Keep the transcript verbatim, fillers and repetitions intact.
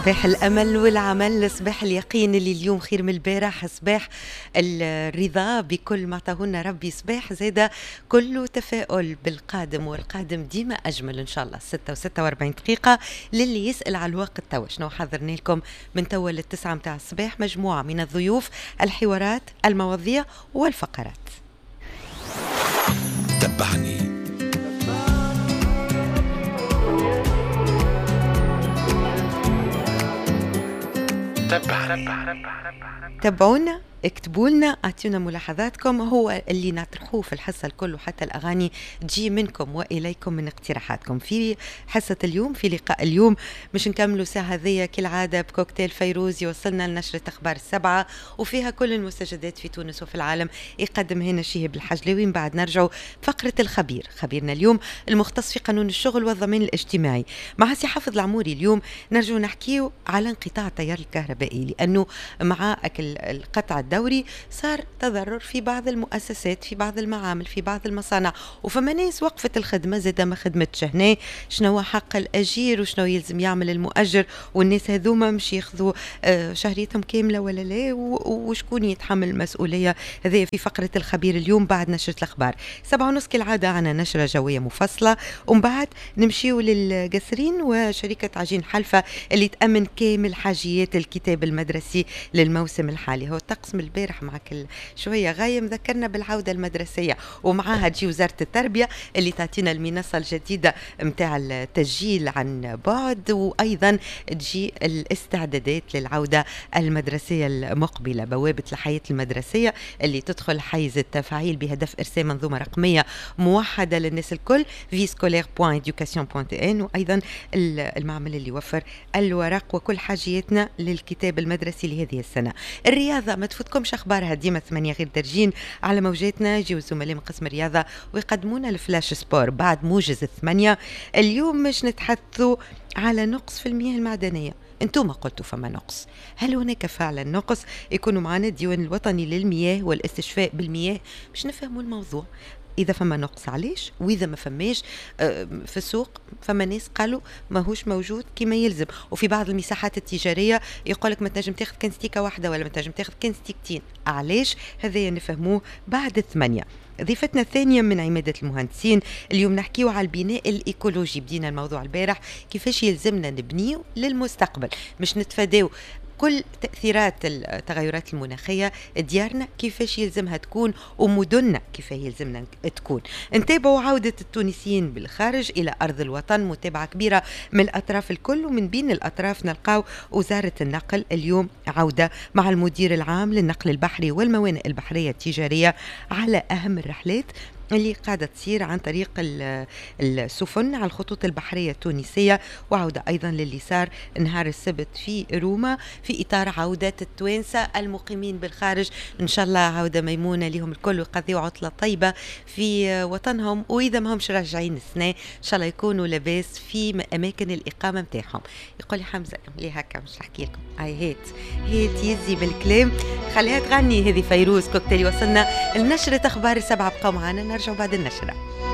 صباح الأمل والعمل، صباح اليقين اللي اليوم خير من البارح، صباح الرضا بكل ما عطاهولنا ربي، صباح زادة كله تفاؤل بالقادم، والقادم ديما أجمل إن شاء الله. ستة وستة وأربعين دقيقة للي يسأل على الوقت توا شنو حضرنا لكم من توا للتسعة متاع الصباح، مجموعة من الضيوف، الحوارات، المواضيع والفقرات. تبعني تابعونا، اكتبوا لنا، اعطونا ملاحظاتكم، هو اللي نطرحوه في الحصه الكل، وحتى الاغاني تجي منكم واليكم من اقتراحاتكم. في حصه اليوم، في لقاء اليوم، مش نكملوا ساعه هذية كالعاده بكوكتيل فيروز يوصلنا لنشره اخبار السبعه وفيها كل المستجدات في تونس وفي العالم، يقدم هنا شهب الحجلاوي. من بعد نرجعوا فقره الخبير، خبيرنا اليوم المختص في قانون الشغل والضمان الاجتماعي مع سي حافظ العموري. اليوم نرجعوا نحكيو على انقطاع التيار الكهربائي، لانه مع القطع الدوري صار تضرر في بعض المؤسسات، في بعض المعامل، في بعض المصانع، وفما ناس وقفت الخدمه زاد ما خدمتش. هنا شنو حق الاجير وشنو يلزم يعمل المؤجر، والناس هذوما مش ياخذوا شهريتهم كامله ولا لا، وشكون يتحمل المسؤوليه؟ هذه في فقره الخبير اليوم بعد نشره الاخبار. سبعة ونص كالعاده عنا نشره جويه مفصله، ومن بعد نمشيو للقصرين وشركه عجين حلفه اللي تامن كامل حاجيات الكتاب المدرسي للموسم الحالي. هو الطقس من البارح معك شويه غايم، ذكرنا بالعوده المدرسيه، ومعها تجي وزاره التربيه اللي تعطينا المنصه الجديده متاع التسجيل عن بعد، وايضا تجي الاستعدادات للعوده المدرسيه المقبله، بوابه الحياه المدرسيه اللي تدخل حيز التفاعيل بهدف ارسال منظومه رقميه موحده للناس الكل في سكولير بوان إدوكاسيون بوان تي إن، وايضا المعمل اللي يوفر الورق وكل حاجياتنا للكتاب المدرسي لهذه السنه. الرياضه ما تفوتكمش اخبارها ديما ثمانية غير درجين على موجاتنا، يجيو الزملاء من قسم الرياضه ويقدمونا الفلاش سبور بعد موجز الثمانية. اليوم مش نتحدثوا على نقص في المياه المعدنيه، انتم قلتوا فما نقص، هل هناك فعلا نقص؟ يكونوا معنا الديوان الوطني للمياه والاستشفاء بالمياه باش نفهموا الموضوع. إذا فما نقص علاش، وإذا ما فماش في السوق فما ناس قالوا ماهوش موجود كما يلزم، وفي بعض المساحات التجارية يقولك ما تنجم تاخذ كنستيكة واحدة ولا ما تنجم تاخذ كنستيكتين. علاش؟ هذا نفهموه بعد الثمانية. ضيفتنا الثانية من عمادة المهندسين، اليوم نحكيو على البناء الإيكولوجي. بدينا الموضوع البارح كيفاش يلزمنا نبنيو للمستقبل، مش نتفاداو كل تأثيرات التغيرات المناخية، ديارنا كيفاش يلزمها تكون ومدننا كيف يلزمنا تكون. نتابعوا عودة التونسيين بالخارج إلى أرض الوطن، متابعة كبيرة من الأطراف الكل، ومن بين الأطراف نلقاو وزارة النقل اليوم عودة مع المدير العام للنقل البحري والموانئ البحرية التجارية على أهم الرحلات اللي قاعدة تصير عن طريق السفن على الخطوط البحرية التونسية، وعودة أيضا للي صار نهار السبت في روما في إطار عودة التوانسة المقيمين بالخارج. إن شاء الله عودة ميمونة لهم الكل، ويقضيوا عطلة طيبة في وطنهم، وإذا ما همش راجعين السنة إن شاء الله يكونوا لاباس في أماكن الإقامة متاعهم. يقول لي حمزة ليه هكا مش نحكي لكم، أي هيت هيت يزي بالكلام، خليها تغني هذه فيروز كوكتيل. وصلنا لنشرة أخبار السبعة، بقوا معنا نرجع بعد النشرة.